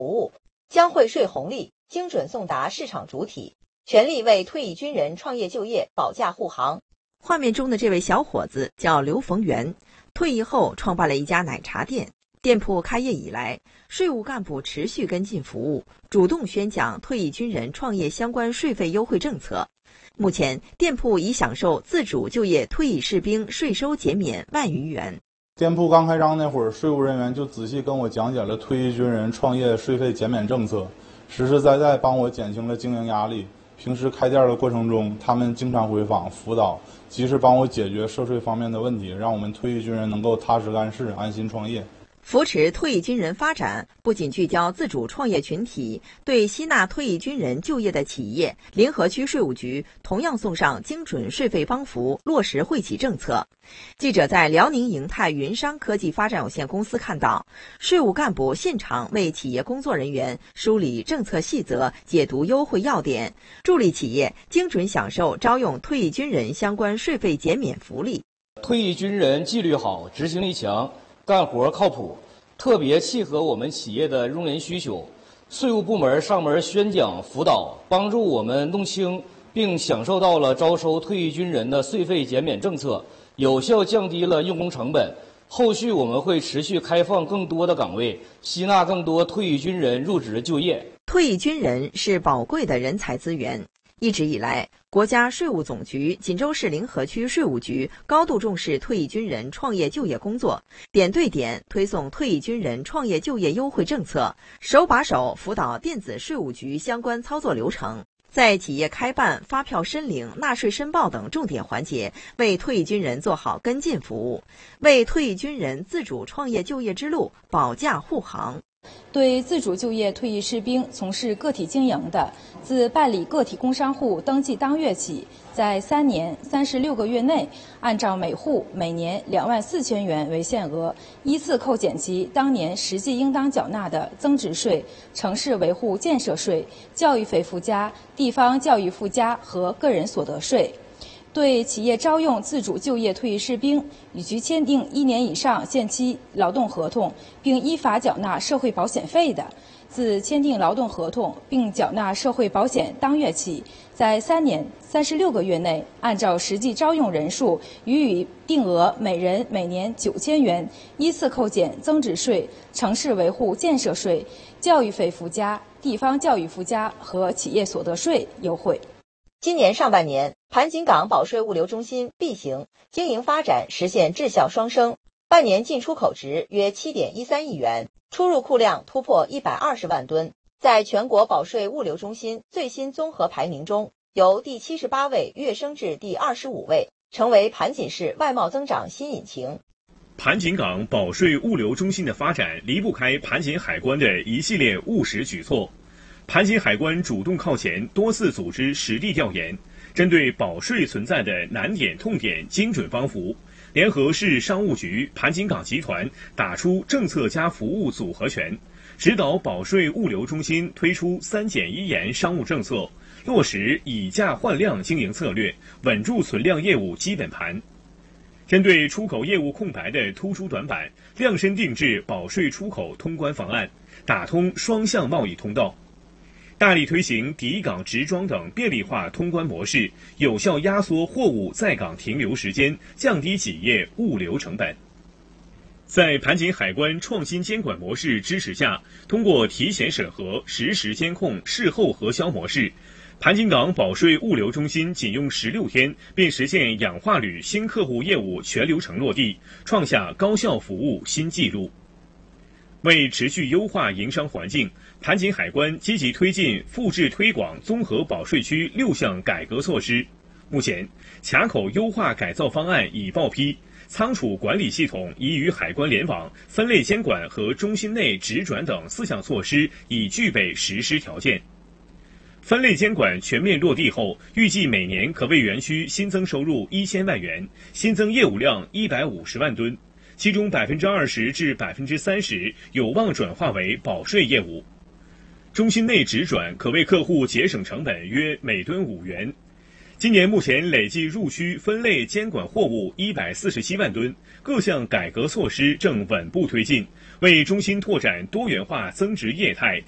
服务，将会税红利精准送达市场主体，全力为退役军人创业就业保驾护航。画面中的这位小伙子叫刘逢元，退役后创办了一家奶茶店。店铺开业以来，税务干部持续跟进服务，主动宣讲退役军人创业相关税费优惠政策。目前，店铺已享受自主就业退役士兵税收减免1万余元。 店铺刚开张那会儿，税务人员就仔细跟我讲解了退役军人创业税费减免政策，实实在在帮我减轻了经营压力。平时开店的过程中，他们经常回访辅导，及时帮我解决涉税方面的问题，让我们退役军人能够踏实干事，安心创业。 扶持退役军人发展，不仅聚焦自主创业群体，对吸纳退役军人就业的企业，临河区税务局同样送上精准税费帮扶，落实惠企政策。记者在辽宁盈泰云商科技发展有限公司看到，税务干部现场为企业工作人员梳理政策细则，解读优惠要点，助力企业精准享受招用退役军人相关税费减免福利。 退役军人纪律好，执行力强，干活靠谱，特别契合我们企业的用人需求。税务部门上门宣讲辅导，帮助我们弄清并享受到了招收退役军人的税费减免政策，有效降低了用工成本。后续我们会持续开放更多的岗位，吸纳更多退役军人入职就业。 退役军人是宝贵的人才资源。一直以来，国家税务总局锦州市临河区税务局高度重视退役军人创业就业工作，点对点推送退役军人创业就业优惠政策，手把手辅导电子税务局相关操作流程，在企业开办、发票申领、纳税申报等重点环节，为退役军人做好跟进服务，为退役军人自主创业就业之路保驾护航。 对自主就业退役士兵从事个体经营的，自办理个体工商户登记当月起，在3年36个月内，按照每户每年24000元为限额，依次扣减其当年实际应当缴纳的增值税、城市维护建设税、教育费附加、地方教育附加和个人所得税。对企业招用自主就业退役士兵，与其签订1年以上限期劳动合同，并依法缴纳社会保险费的，自签订劳动合同并缴纳社会保险当月起，在3年36个月内，按照实际招用人数予以定额每人每年9000元，依次扣减增值税、城市维护建设税、教育费附加、地方教育附加和企业所得税优惠。 今年上半年，盘锦港保税物流中心 B 型经营发展实现质效双升，半年进出口值约7.13亿元，出入库量突破120万吨。在全国保税物流中心最新综合排名中，由第78位跃升至第25位，成为盘锦市外贸增长新引擎。 盘锦港保税物流中心的发展离不开盘锦海关的一系列务实举措。盘锦海关主动靠前，多次组织实地调研，针对保税存在的难点痛点精准帮扶，联合市商务局、盘锦港集团打出政策加服务组合拳，指导保税物流中心推出3减1严商务政策，落实以价换量经营策略，稳住存量业务基本盘。针对出口业务空白的突出短板，量身定制保税出口通关方案，打通双向贸易通道。大力推行抵港直装等便利化通关模式，有效压缩货物在港停留时间，降低企业物流成本。在盘锦海关创新监管模式支持下，通过提前审核、实时监控、事后核销模式，盘锦港保税物流中心仅用16天便实现氧化铝新客户业务全流程落地，创下高效服务新纪录。为持续优化营商环境，盘锦海关积极推进复制推广综合保税区6项改革措施。目前，卡口优化改造方案已报批，仓储管理系统已与海关联网，分类监管和中心内直转等4项措施已具备实施条件。分类监管全面落地后，预计每年可为园区新增收入1000万元，新增业务量150万吨。其中20%至30%有望转化为保税业务。中心内直转可为客户节省成本约每吨5元。今年目前累计入区分类监管货物147万吨，各项改革措施正稳步推进，为中心拓展多元化增值业态